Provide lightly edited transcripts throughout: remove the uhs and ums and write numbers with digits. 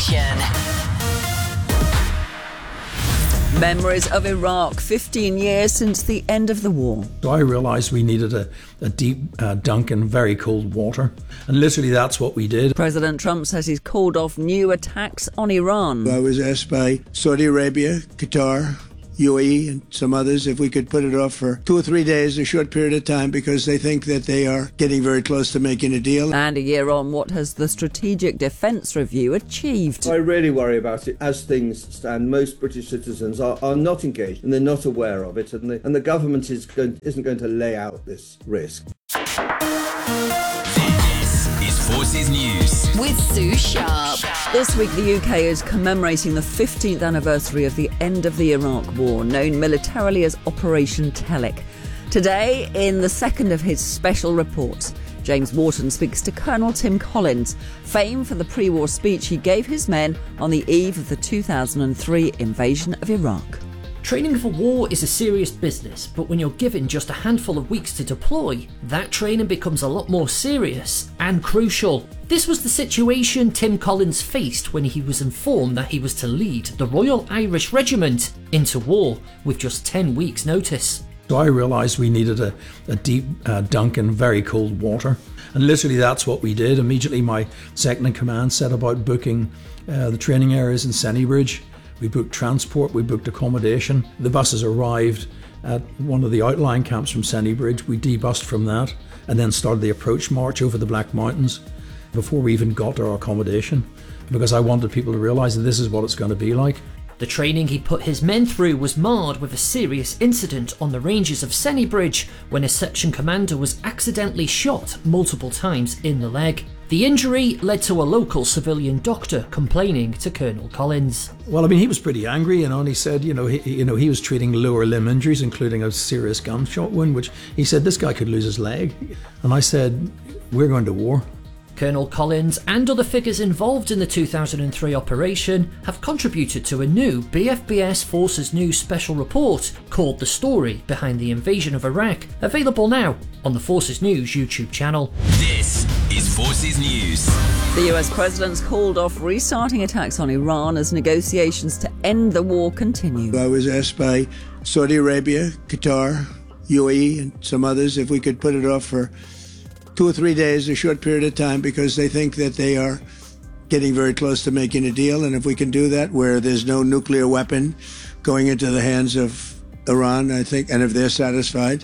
Nation. Memories of Iraq, 15 years since the end of the war. So I realised we needed a deep dunk in very cold water. And literally that's what we did. President Trump says he's called off new attacks on Iran. I was asked by Saudi Arabia, Qatar, UAE and some others if we could put it off for 2 or 3 days, a short period of time, because they think that they are getting very close to making a deal. And a year on, what has the Strategic Defence Review achieved? I really worry about it. As things stand, most British citizens are not engaged and they're not aware of it, and the government isn't going to lay out this risk. Forces News with Sue Sharp. This week the UK is commemorating the 15th anniversary of the end of the Iraq War, known militarily as Operation Telic. Today, in the second of his special reports, James Wharton speaks to Colonel Tim Collins, famed for the pre-war speech he gave his men on the eve of the 2003 invasion of Iraq. Training for war is a serious business, but when you're given just a handful of weeks to deploy, that training becomes a lot more serious and crucial. This was the situation Tim Collins faced when he was informed that he was to lead the Royal Irish Regiment into war with just 10 weeks' notice. So I realised we needed a deep dunk in very cold water. And literally that's what we did. Immediately my second in command set about booking the training areas in Sennybridge. We booked transport, we booked accommodation. The buses arrived at one of the outlying camps from Sennybridge. We debussed from that and then started the approach march over the Black Mountains before we even got to our accommodation, because I wanted people to realise that this is what it's going to be like. The training he put his men through was marred with a serious incident on the ranges of Sennybridge when a section commander was accidentally shot multiple times in the leg. The injury led to a local civilian doctor complaining to Colonel Collins. Well, I mean, he was pretty angry, and he said, he was treating lower limb injuries, including a serious gunshot wound, which he said this guy could lose his leg. And I said, we're going to war. Colonel Collins and other figures involved in the 2003 operation have contributed to a new BFBS Forces News special report called The Story Behind the Invasion of Iraq, available now on the Forces News YouTube channel. This is Forces News. The US president's called off restarting attacks on Iran as negotiations to end the war continue. I was asked by Saudi Arabia, Qatar, UAE and some others if we could put it off for 2 or 3 days, a short period of time, because they think that they are getting very close to making a deal. And if we can do that, where there's no nuclear weapon going into the hands of Iran, I think, and if they're satisfied,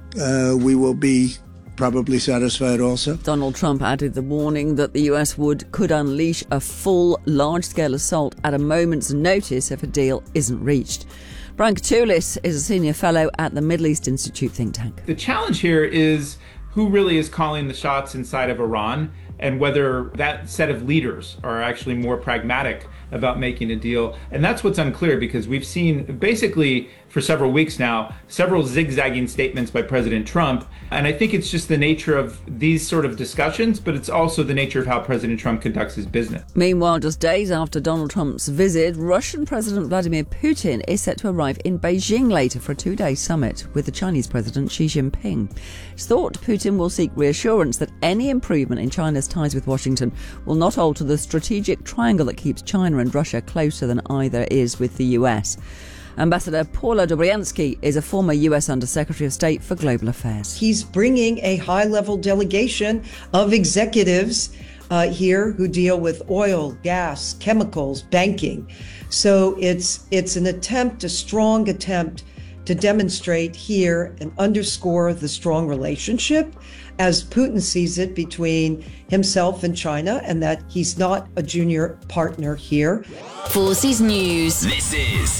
we will be probably satisfied also. Donald Trump added the warning that the US could unleash a full, large-scale assault at a moment's notice if a deal isn't reached. Brian Katulis is a senior fellow at the Middle East Institute think tank. The challenge here is who really is calling the shots inside of Iran, and whether that set of leaders are actually more pragmatic about making a deal. And that's what's unclear, because we've seen basically for several weeks now, several zigzagging statements by President Trump. And I think it's just the nature of these sort of discussions, but it's also the nature of how President Trump conducts his business. Meanwhile, just days after Donald Trump's visit, Russian President Vladimir Putin is set to arrive in Beijing later for a 2-day summit with the Chinese President Xi Jinping. It's thought Putin will seek reassurance that any improvement in China's ties with Washington will not alter the strategic triangle that keeps China and Russia closer than either is with the US. Ambassador Paula Dobriansky is a former US Undersecretary of State for Global Affairs. He's bringing a high-level delegation of executives here who deal with oil, gas, chemicals, banking. So it's an attempt, a strong attempt to demonstrate here and underscore the strong relationship as Putin sees it between himself and China, and that he's not a junior partner here. Forces News. This is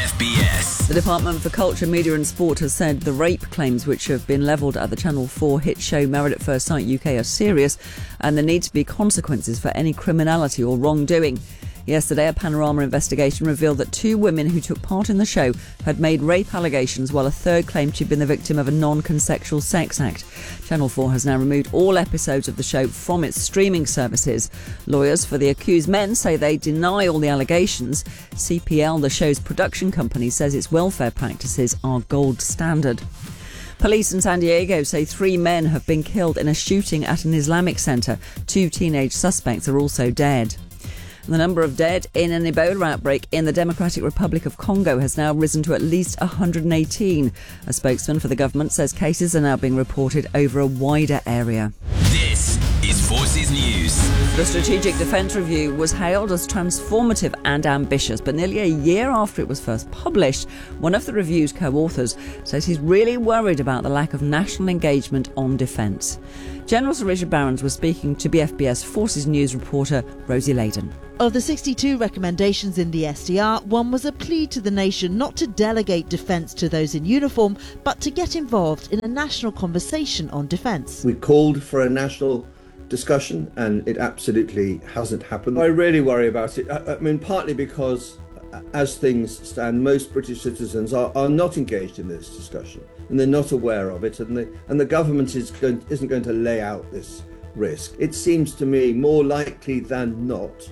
BFBS. The Department for Culture, Media and Sport has said the rape claims which have been levelled at the Channel 4 hit show Married at First Sight UK are serious, and there need to be consequences for any criminality or wrongdoing. Yesterday, a Panorama investigation revealed that 2 women who took part in the show had made rape allegations, while a third claimed she'd been the victim of a non-consensual sex act. Channel 4 has now removed all episodes of the show from its streaming services. Lawyers for the accused men say they deny all the allegations. CPL, the show's production company, says its welfare practices are gold standard. Police in San Diego say 3 men have been killed in a shooting at an Islamic centre. 2 teenage suspects are also dead. The number of dead in an Ebola outbreak in the Democratic Republic of Congo has now risen to at least 118. A spokesman for the government says cases are now being reported over a wider area. This is Forces News. The Strategic Defence Review was hailed as transformative and ambitious, but nearly a year after it was first published, one of the review's co-authors says he's really worried about the lack of national engagement on defence. General Sir Richard Barrons was speaking to BFBS Forces News reporter Rosie Layden. Of the 62 recommendations in the SDR, one was a plea to the nation not to delegate defence to those in uniform, but to get involved in a national conversation on defence. We called for a national discussion and it absolutely hasn't happened. I really worry about it. I mean, partly because as things stand, most British citizens are not engaged in this discussion and they're not aware of it, and the government isn't going to lay out this risk. It seems to me more likely than not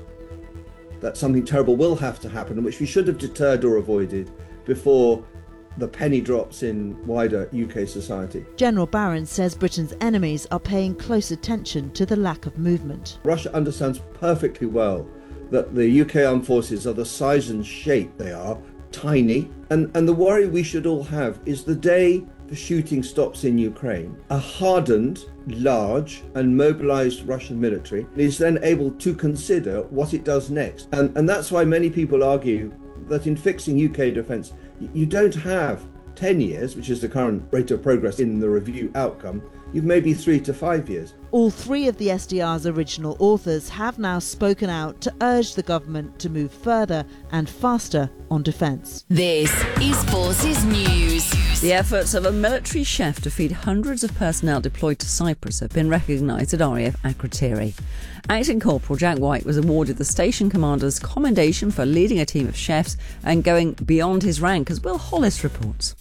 that something terrible will have to happen, which we should have deterred or avoided before the penny drops in wider UK society. General Barrons says Britain's enemies are paying close attention to the lack of movement. Russia understands perfectly well that the UK armed forces are the size and shape they are, tiny, and the worry we should all have is the day the shooting stops in Ukraine, a hardened, large and mobilised Russian military is then able to consider what it does next. And that's why many people argue that in fixing UK defence, you don't have 10 years, which is the current rate of progress in the review outcome. You've maybe 3 to 5 years. All 3 of the SDR's original authors have now spoken out to urge the government to move further and faster on defence. This is Forces News. The efforts of a military chef to feed hundreds of personnel deployed to Cyprus have been recognised at RAF Akrotiri. Acting Corporal Jack White was awarded the station commander's commendation for leading a team of chefs and going beyond his rank, as Will Hollis reports.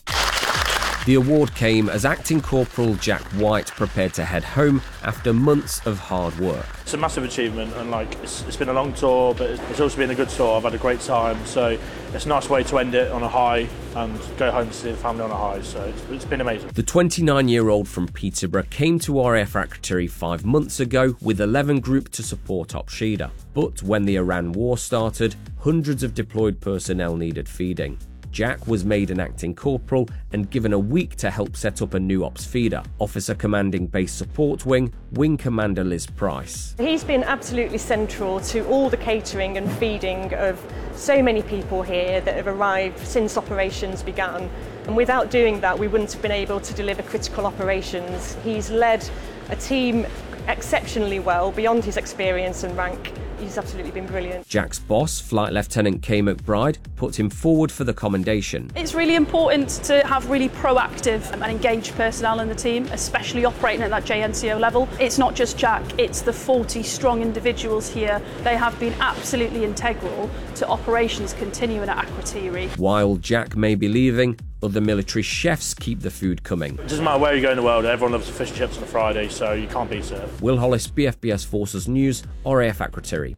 The award came as Acting Corporal Jack White prepared to head home after months of hard work. It's a massive achievement, and it's been a long tour, but it's also been a good tour. I've had a great time, so it's a nice way to end it on a high and go home to see the family on a high, so it's been amazing. The 29-year-old from Peterborough came to RAF Akrotiri 5 months ago with 11 Group to support Op Shida. But when the Iran war started, hundreds of deployed personnel needed feeding. Jack was made an acting corporal and given a week to help set up a new ops feeder. Officer commanding Base Support Wing, Wing Commander Liz Price. He's been absolutely central to all the catering and feeding of so many people here that have arrived since operations began. And without doing that, we wouldn't have been able to deliver critical operations. He's led a team exceptionally well, beyond his experience and rank. He's absolutely been brilliant. Jack's boss, Flight Lieutenant Kay McBride, put him forward for the commendation. It's really important to have really proactive and engaged personnel in the team, especially operating at that JNCO level. It's not just Jack, it's the 40 strong individuals here. They have been absolutely integral to operations continuing at Akrotiri. While Jack may be leaving, other military chefs keep the food coming. It doesn't matter where you go in the world, everyone loves fish and chips on a Friday, so you can't beat it. Will Hollis, BFBS Forces News, RAF Akrotiri.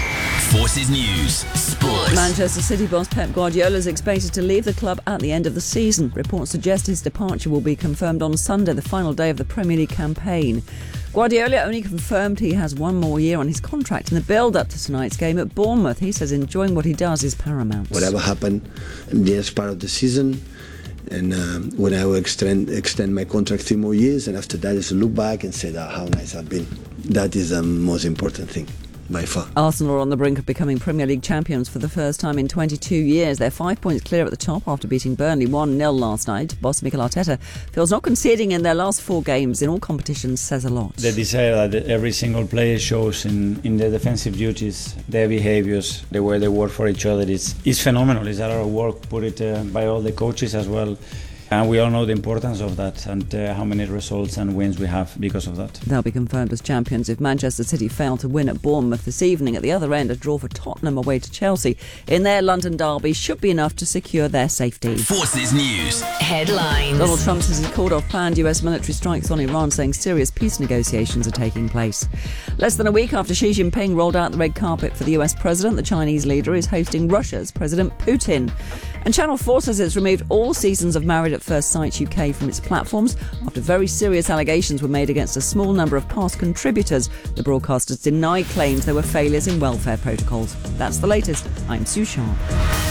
Forces News. Sports. Manchester City boss Pep Guardiola is expected to leave the club at the end of the season. Reports suggest his departure will be confirmed on Sunday, the final day of the Premier League campaign. Guardiola only confirmed he has one more year on his contract in the build-up to tonight's game at Bournemouth. He says enjoying what he does is paramount. Whatever happened in the next part of the season, and when I will extend my contract 3 more years, and after that just look back and say that how nice I've been. That is the most important thing. By far. Arsenal are on the brink of becoming Premier League champions for the first time in 22 years. They're 5 points clear at the top after beating Burnley 1-0 last night. Boss Mikel Arteta feels not conceding in their last 4 games in all competitions says a lot. The desire that every single player shows in their defensive duties, their behaviours, the way they work for each other is phenomenal. It's a lot of work put it by all the coaches as well. And we all know the importance of that and how many results and wins we have because of that. They'll be confirmed as champions if Manchester City fail to win at Bournemouth this evening. At the other end, a draw for Tottenham away to Chelsea in their London derby should be enough to secure their safety. Forces News. Headlines. Donald Trump says he's called off planned US military strikes on Iran, saying serious peace negotiations are taking place. Less than a week after Xi Jinping rolled out the red carpet for the US president, the Chinese leader is hosting Russia's President Putin. And Channel 4 says it's removed all seasons of Married at at First Sight UK from its platforms after very serious allegations were made against a small number of past contributors. The broadcasters denied claims there were failures in welfare protocols. That's the latest. I'm Sue Sharp.